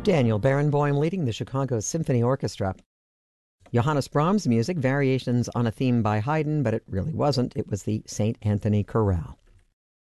Daniel Barenboim leading the Chicago Symphony Orchestra. Johannes Brahms' music, variations on a theme by Haydn, but it really wasn't. It was the St. Anthony Chorale.